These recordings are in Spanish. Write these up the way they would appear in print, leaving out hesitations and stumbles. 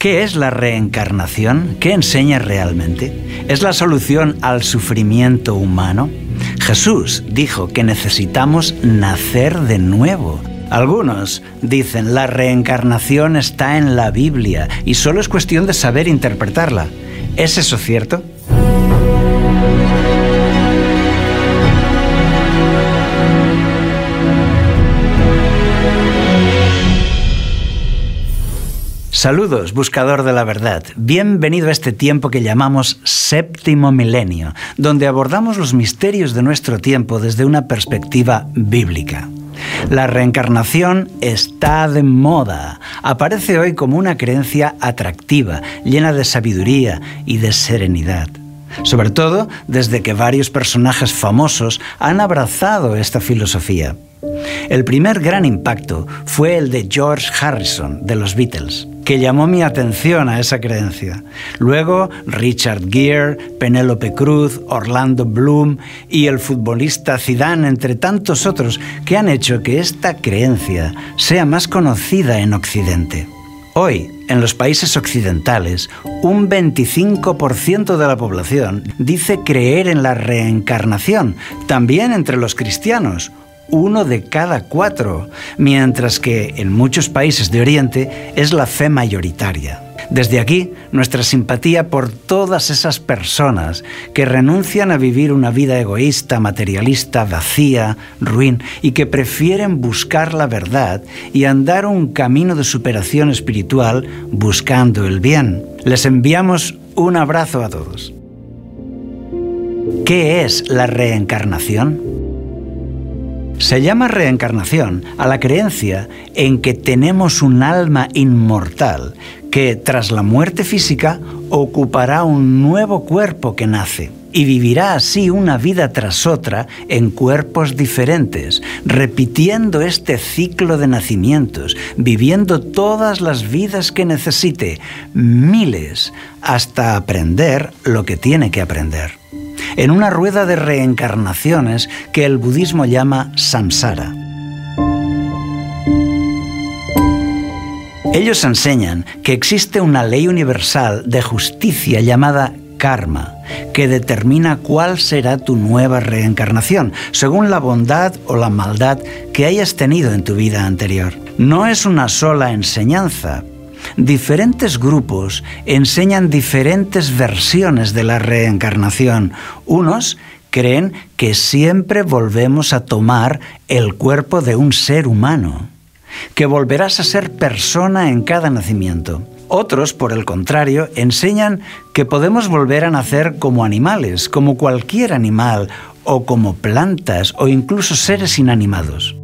¿Qué es la reencarnación? ¿Qué enseña realmente? ¿Es la solución al sufrimiento humano? Jesús dijo que necesitamos nacer de nuevo. Algunos dicen la reencarnación está en la Biblia y solo es cuestión de saber interpretarla. ¿Es eso cierto? Saludos, buscador de la verdad. Bienvenido a este tiempo que llamamos Séptimo Milenio, donde abordamos los misterios de nuestro tiempo desde una perspectiva bíblica. La reencarnación está de moda. Aparece hoy como una creencia atractiva, llena de sabiduría y de serenidad. Sobre todo desde que varios personajes famosos han abrazado esta filosofía. El primer gran impacto fue el de George Harrison, de los Beatles, que llamó mi atención a esa creencia. Luego, Richard Gere, Penélope Cruz, Orlando Bloom y el futbolista Zidane, entre tantos otros, que han hecho que esta creencia sea más conocida en Occidente. Hoy, en los países occidentales, un 25% de la población dice creer en la reencarnación, también entre los cristianos, 1 de cada 4, mientras que en muchos países de Oriente es la fe mayoritaria. Desde aquí, nuestra simpatía por todas esas personas que renuncian a vivir una vida egoísta, materialista, vacía, ruin, y que prefieren buscar la verdad y andar un camino de superación espiritual buscando el bien. Les enviamos un abrazo a todos. ¿Qué es la reencarnación? Se llama reencarnación a la creencia en que tenemos un alma inmortal que, tras la muerte física, ocupará un nuevo cuerpo que nace y vivirá así una vida tras otra en cuerpos diferentes, repitiendo este ciclo de nacimientos, viviendo todas las vidas que necesite, miles, hasta aprender lo que tiene que aprender. En una rueda de reencarnaciones que el budismo llama samsara. Ellos enseñan que existe una ley universal de justicia llamada karma, que determina cuál será tu nueva reencarnación, según la bondad o la maldad que hayas tenido en tu vida anterior. No es una sola enseñanza. Diferentes grupos enseñan diferentes versiones de la reencarnación. Unos creen que siempre volvemos a tomar el cuerpo de un ser humano, que volverás a ser persona en cada nacimiento. Otros, por el contrario, enseñan que podemos volver a nacer como animales, como cualquier animal, o como plantas, o incluso seres inanimados.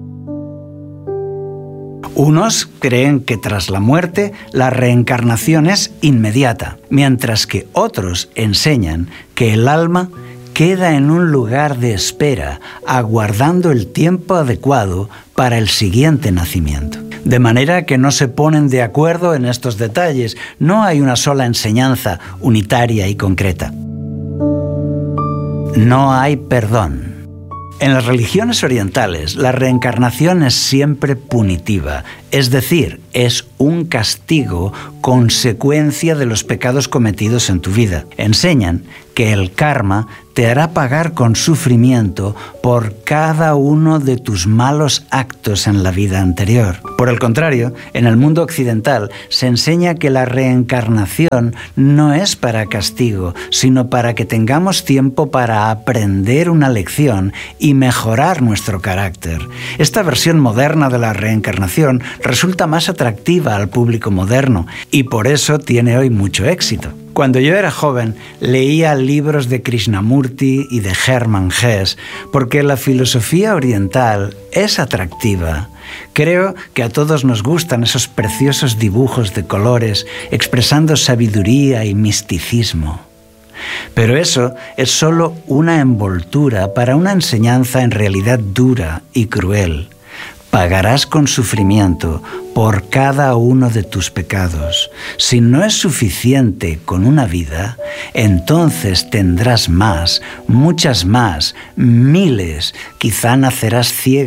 Unos creen que tras la muerte la reencarnación es inmediata, mientras que otros enseñan que el alma queda en un lugar de espera, aguardando el tiempo adecuado para el siguiente nacimiento. De manera que no se ponen de acuerdo en estos detalles, no hay una sola enseñanza unitaria y concreta. No hay perdón. En las religiones orientales, la reencarnación es siempre punitiva, es decir, es un castigo consecuencia de los pecados cometidos en tu vida. Enseñan que el karma te hará pagar con sufrimiento por cada uno de tus malos actos en la vida anterior. Por el contrario, en el mundo occidental se enseña que la reencarnación no es para castigo, sino para que tengamos tiempo para aprender una lección y mejorar nuestro carácter. Esta versión moderna de la reencarnación resulta más atractiva al público moderno y por eso tiene hoy mucho éxito. Cuando yo era joven, leía libros de Krishnamurti y de Hermann Hesse, porque la filosofía oriental es atractiva. Creo que a todos nos gustan esos preciosos dibujos de colores expresando sabiduría y misticismo. Pero eso es solo una envoltura para una enseñanza en realidad dura y cruel. Pagarás con sufrimiento por cada uno de tus pecados. Si no es suficiente con una vida, entonces tendrás más, muchas más, miles. Quizá nacerás ciego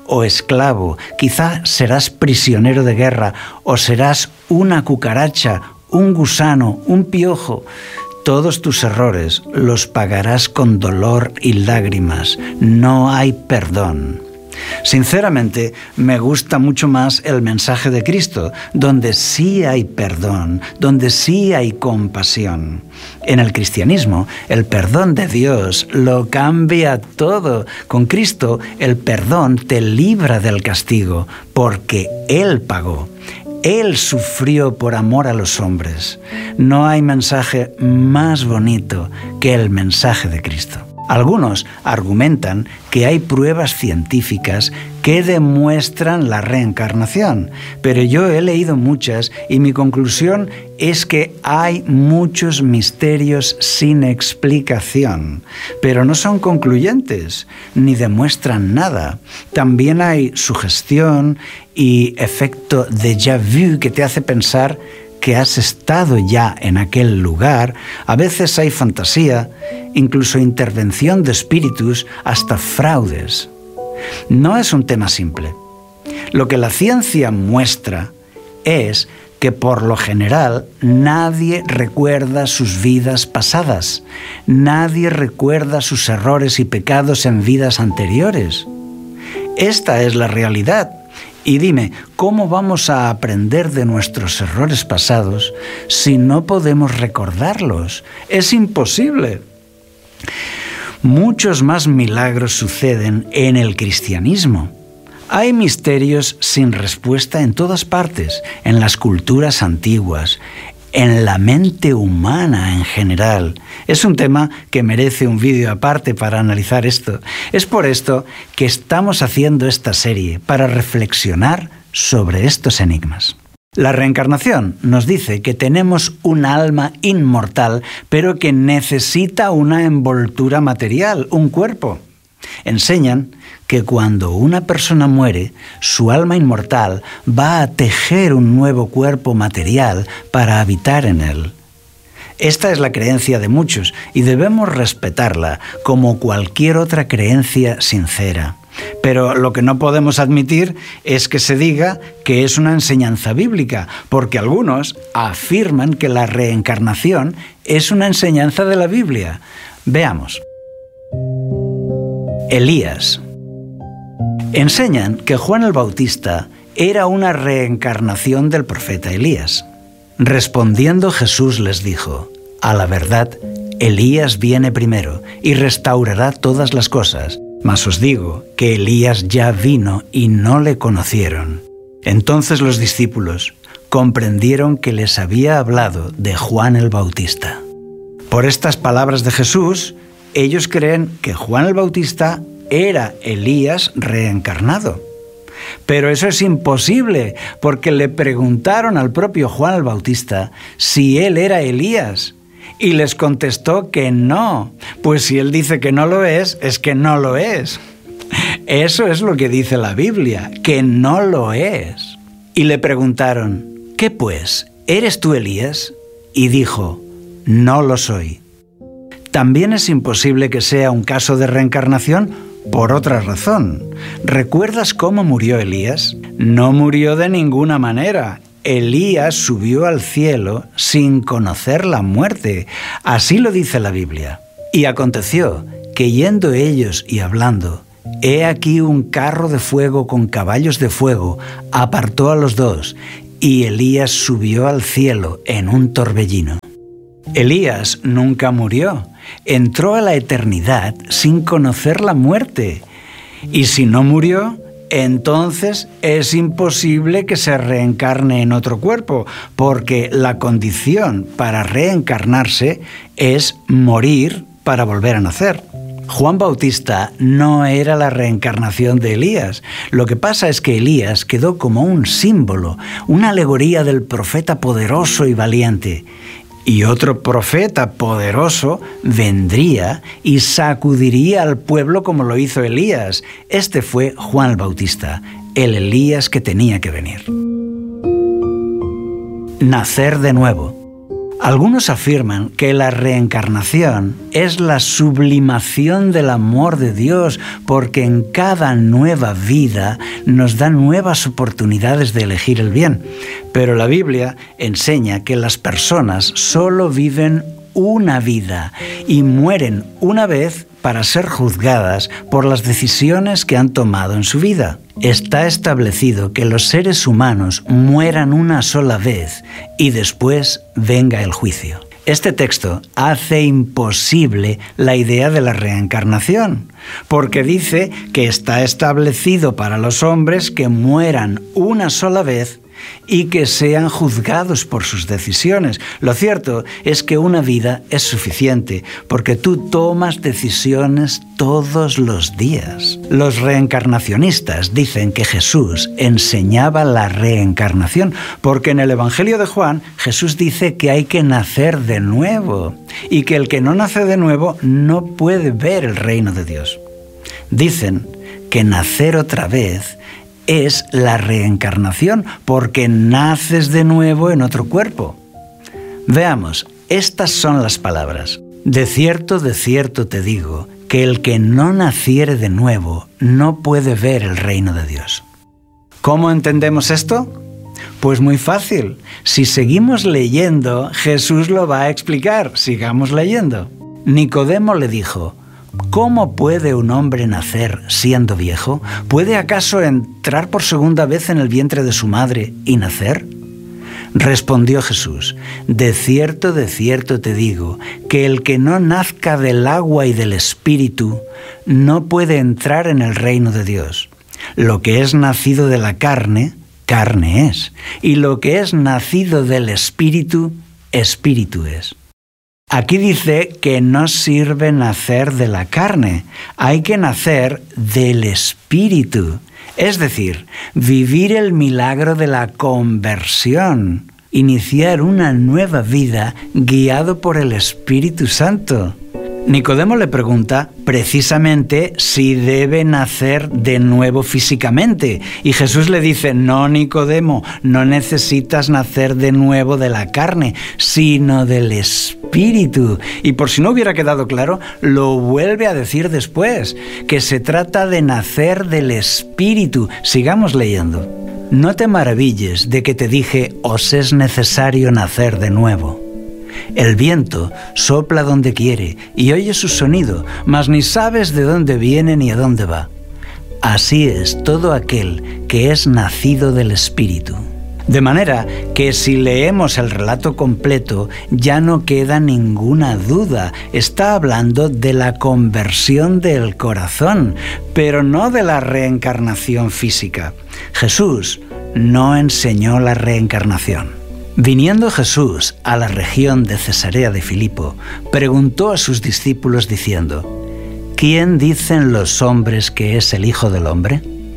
o esclavo, quizá serás prisionero de guerra o serás una cucaracha, un gusano, un piojo. Todos tus errores los pagarás con dolor y lágrimas. No hay perdón. Sinceramente, me gusta mucho más el mensaje de Cristo, donde sí hay perdón, donde sí hay compasión. En el cristianismo, el perdón de Dios lo cambia todo. Con Cristo, el perdón te libra del castigo, porque Él pagó. Él sufrió por amor a los hombres. No hay mensaje más bonito que el mensaje de Cristo. Algunos argumentan que hay pruebas científicas que demuestran la reencarnación, pero yo he leído muchas y mi conclusión es que hay muchos misterios sin explicación, pero no son concluyentes ni demuestran nada. También hay sugestión y efecto déjà vu que te hace pensar que has estado ya en aquel lugar. A veces hay fantasía, incluso intervención de espíritus, hasta fraudes. No es un tema simple. Lo que la ciencia muestra es que por lo general nadie recuerda sus vidas pasadas, nadie recuerda sus errores y pecados en vidas anteriores. Esta es la realidad. Y dime, ¿cómo vamos a aprender de nuestros errores pasados si no podemos recordarlos? Es imposible. Muchos más milagros suceden en el cristianismo. Hay misterios sin respuesta en todas partes, en las culturas antiguas, en la mente humana en general. Es un tema que merece un vídeo aparte para analizar esto. Es por esto que estamos haciendo esta serie, para reflexionar sobre estos enigmas. La reencarnación nos dice que tenemos un alma inmortal, pero que necesita una envoltura material, un cuerpo. Enseñan que cuando una persona muere, su alma inmortal va a tejer un nuevo cuerpo material para habitar en él. Esta es la creencia de muchos y debemos respetarla como cualquier otra creencia sincera. Pero lo que no podemos admitir es que se diga que es una enseñanza bíblica, porque algunos afirman que la reencarnación es una enseñanza de la Biblia. Veamos. Elías. Enseñan que Juan el Bautista era una reencarnación del profeta Elías. Respondiendo Jesús les dijo: a la verdad, Elías viene primero y restaurará todas las cosas, mas os digo que Elías ya vino y no le conocieron. Entonces los discípulos comprendieron que les había hablado de Juan el Bautista. Por estas palabras de Jesús, ellos creen que Juan el Bautista era Elías reencarnado. Pero eso es imposible, porque le preguntaron al propio Juan el Bautista si él era Elías, y les contestó que no. Pues si él dice que no lo es que no lo es. Eso es lo que dice la Biblia, que no lo es. Y le preguntaron: ¿qué pues? ¿Eres tú Elías? Y dijo: no lo soy. También es imposible que sea un caso de reencarnación por otra razón. ¿Recuerdas cómo murió Elías? No murió de ninguna manera. Elías subió al cielo sin conocer la muerte. Así lo dice la Biblia. Y aconteció que yendo ellos y hablando, he aquí un carro de fuego con caballos de fuego apartó a los dos, y Elías subió al cielo en un torbellino. Elías nunca murió. Entró a la eternidad sin conocer la muerte. Y si no murió, entonces es imposible que se reencarne en otro cuerpo, porque la condición para reencarnarse es morir para volver a nacer. Juan Bautista no era la reencarnación de Elías. Lo que pasa es que Elías quedó como un símbolo, una alegoría del profeta poderoso y valiente. Y otro profeta poderoso vendría y sacudiría al pueblo como lo hizo Elías. Este fue Juan el Bautista, el Elías que tenía que venir. Nacer de nuevo. Algunos afirman que la reencarnación es la sublimación del amor de Dios, porque en cada nueva vida nos da nuevas oportunidades de elegir el bien. Pero la Biblia enseña que las personas solo viven una vida y mueren una vez para ser juzgadas por las decisiones que han tomado en su vida. Está establecido que los seres humanos mueran una sola vez y después venga el juicio. Este texto hace imposible la idea de la reencarnación, porque dice que está establecido para los hombres que mueran una sola vez y que sean juzgados por sus decisiones. Lo cierto es que una vida es suficiente, porque tú tomas decisiones todos los días. Los reencarnacionistas dicen que Jesús enseñaba la reencarnación, porque en el Evangelio de Juan Jesús dice que hay que nacer de nuevo, y que el que no nace de nuevo no puede ver el reino de Dios. Dicen que nacer otra vez es la reencarnación, porque naces de nuevo en otro cuerpo. Veamos, estas son las palabras. De cierto te digo, que el que no naciere de nuevo no puede ver el reino de Dios. ¿Cómo entendemos esto? Pues muy fácil. Si seguimos leyendo, Jesús lo va a explicar. Sigamos leyendo. Nicodemo le dijo: ¿cómo puede un hombre nacer siendo viejo? ¿Puede acaso entrar por segunda vez en el vientre de su madre y nacer? Respondió Jesús: de cierto te digo, que el que no nazca del agua y del Espíritu no puede entrar en el reino de Dios. Lo que es nacido de la carne, carne es, y lo que es nacido del Espíritu, Espíritu es. Aquí dice que no sirve nacer de la carne, hay que nacer del Espíritu, es decir, vivir el milagro de la conversión, iniciar una nueva vida guiado por el Espíritu Santo. Nicodemo le pregunta precisamente si debe nacer de nuevo físicamente. Y Jesús le dice: no, Nicodemo, no necesitas nacer de nuevo de la carne, sino del Espíritu. Y por si no hubiera quedado claro, lo vuelve a decir después, que se trata de nacer del Espíritu. Sigamos leyendo. No te maravilles de que te dije: os es necesario nacer de nuevo. El viento sopla donde quiere y oyes su sonido, mas ni sabes de dónde viene ni a dónde va. Así es todo aquel que es nacido del Espíritu. De manera que si leemos el relato completo, ya no queda ninguna duda. Está hablando de la conversión del corazón, pero no de la reencarnación física. Jesús no enseñó la reencarnación. Viniendo Jesús a la región de Cesarea de Filipo, preguntó a sus discípulos diciendo: ¿quién dicen los hombres que es el Hijo del Hombre?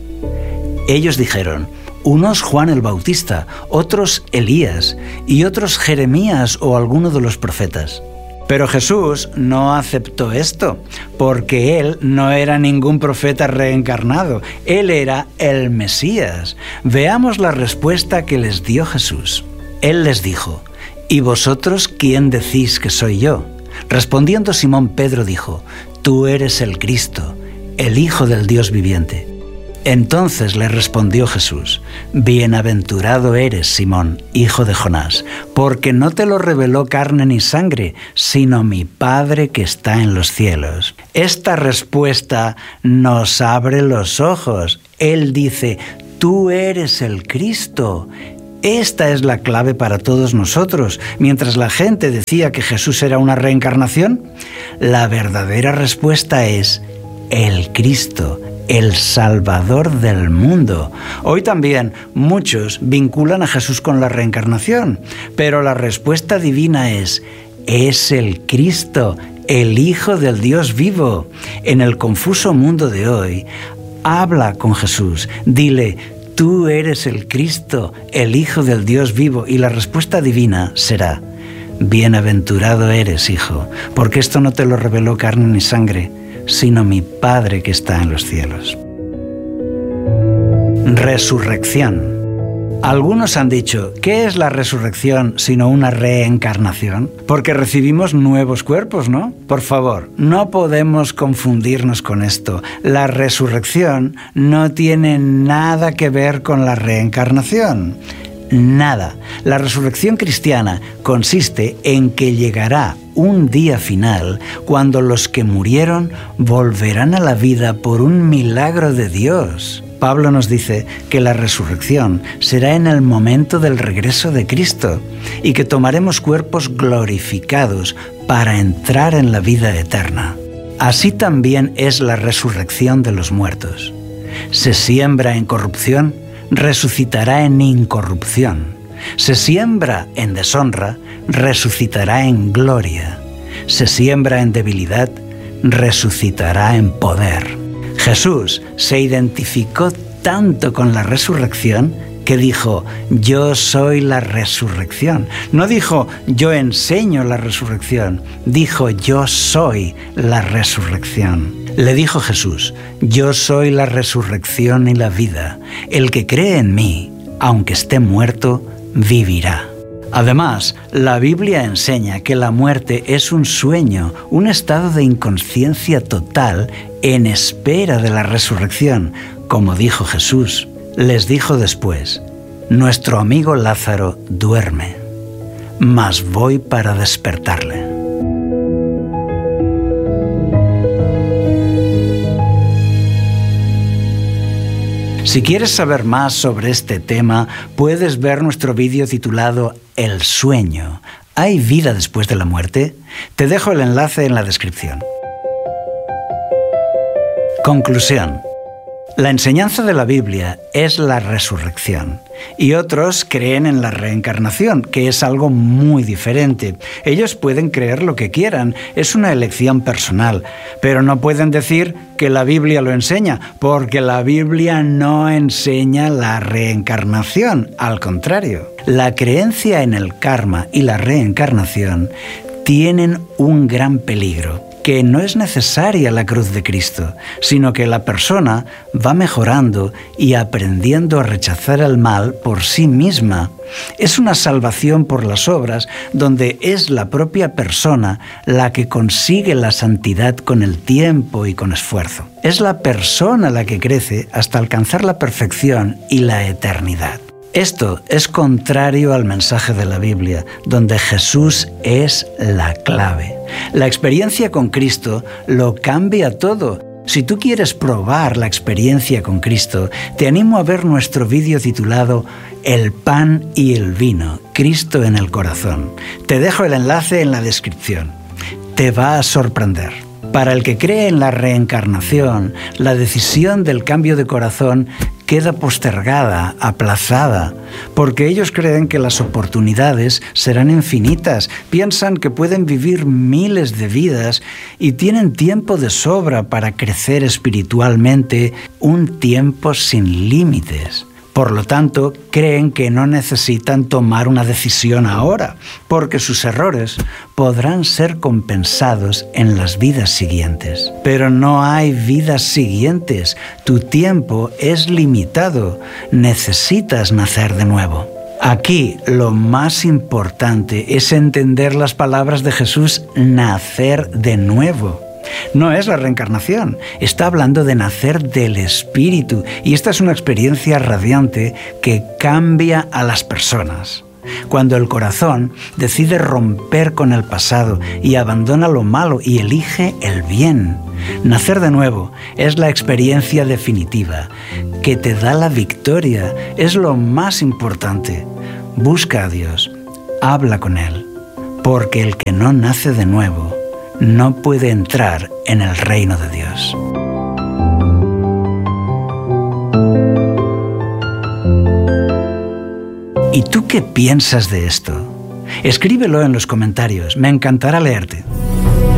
Ellos dijeron: unos Juan el Bautista, otros Elías, y otros Jeremías o alguno de los profetas. Pero Jesús no aceptó esto, porque él no era ningún profeta reencarnado, él era el Mesías. Veamos la respuesta que les dio Jesús. Él les dijo: ¿y vosotros quién decís que soy yo? Respondiendo Simón Pedro dijo: tú eres el Cristo, el Hijo del Dios viviente. Entonces le respondió Jesús: bienaventurado eres, Simón, hijo de Jonás, porque no te lo reveló carne ni sangre, sino mi Padre que está en los cielos. Esta respuesta nos abre los ojos. Él dice: tú eres el Cristo. Esta es la clave para todos nosotros. Mientras la gente decía que Jesús era una reencarnación, la verdadera respuesta es el Cristo, el Salvador del mundo. Hoy también muchos vinculan a Jesús con la reencarnación, pero la respuesta divina es el Cristo, el Hijo del Dios vivo. En el confuso mundo de hoy, habla con Jesús, dile: tú eres el Cristo, el Hijo del Dios vivo, y la respuesta divina será: bienaventurado eres, hijo, porque esto no te lo reveló carne ni sangre, sino mi Padre que está en los cielos. Resurrección. Algunos han dicho, ¿qué es la resurrección sino una reencarnación? Porque recibimos nuevos cuerpos, ¿no? Por favor, no podemos confundirnos con esto. La resurrección no tiene nada que ver con la reencarnación. Nada. La resurrección cristiana consiste en que llegará un día final cuando los que murieron volverán a la vida por un milagro de Dios. Pablo nos dice que la resurrección será en el momento del regreso de Cristo y que tomaremos cuerpos glorificados para entrar en la vida eterna. Así también es la resurrección de los muertos. Se siembra en corrupción, resucitará en incorrupción. Se siembra en deshonra, resucitará en gloria. Se siembra en debilidad, resucitará en poder. Jesús se identificó tanto con la resurrección que dijo, yo soy la resurrección. No dijo, yo enseño la resurrección. Dijo, yo soy la resurrección. Le dijo Jesús, yo soy la resurrección y la vida. El que cree en mí, aunque esté muerto, vivirá. Además, la Biblia enseña que la muerte es un sueño, un estado de inconsciencia total en espera de la resurrección, como dijo Jesús. Les dijo después, nuestro amigo Lázaro duerme, mas voy para despertarle. Si quieres saber más sobre este tema, puedes ver nuestro vídeo titulado El sueño. ¿Hay vida después de la muerte? Te dejo el enlace en la descripción. Conclusión. La enseñanza de la Biblia es la resurrección y otros creen en la reencarnación, que es algo muy diferente. Ellos pueden creer lo que quieran, es una elección personal, pero no pueden decir que la Biblia lo enseña, porque la Biblia no enseña la reencarnación, al contrario. La creencia en el karma y la reencarnación tienen un gran peligro, que no es necesaria la cruz de Cristo, sino que la persona va mejorando y aprendiendo a rechazar el mal por sí misma. Es una salvación por las obras donde es la propia persona la que consigue la santidad con el tiempo y con esfuerzo. Es la persona la que crece hasta alcanzar la perfección y la eternidad. Esto es contrario al mensaje de la Biblia, donde Jesús es la clave. La experiencia con Cristo lo cambia todo. Si tú quieres probar la experiencia con Cristo, te animo a ver nuestro vídeo titulado El pan y el vino, Cristo en el corazón. Te dejo el enlace en la descripción. Te va a sorprender. Para el que cree en la reencarnación, la decisión del cambio de corazón queda postergada, aplazada, porque ellos creen que las oportunidades serán infinitas, piensan que pueden vivir miles de vidas y tienen tiempo de sobra para crecer espiritualmente, un tiempo sin límites. Por lo tanto, creen que no necesitan tomar una decisión ahora, porque sus errores podrán ser compensados en las vidas siguientes. Pero no hay vidas siguientes. Tu tiempo es limitado. Necesitas nacer de nuevo. Aquí lo más importante es entender las palabras de Jesús, nacer de nuevo. No es la reencarnación, está hablando de nacer del Espíritu, y esta es una experiencia radiante que cambia a las personas. Cuando el corazón decide romper con el pasado y abandona lo malo y elige el bien. Nacer de nuevo es la experiencia definitiva que te da la victoria, es lo más importante. Busca a Dios, habla con Él, porque el que no nace de nuevo no puede entrar en el reino de Dios. ¿Y tú qué piensas de esto? Escríbelo en los comentarios, me encantará leerte.